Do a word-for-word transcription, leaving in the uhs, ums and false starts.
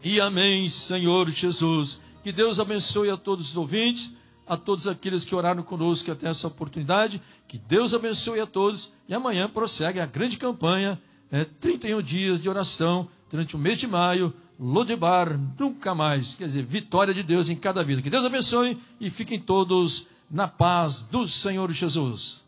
E amém, Senhor Jesus. Que Deus abençoe a todos os ouvintes, a todos aqueles que oraram conosco até essa oportunidade. Que Deus abençoe a todos. E amanhã prossegue a grande campanha, é, trinta e um dias de oração durante o mês de maio. Lodebar nunca mais. Quer dizer, vitória de Deus em cada vida. Que Deus abençoe e fiquem todos na paz do Senhor Jesus.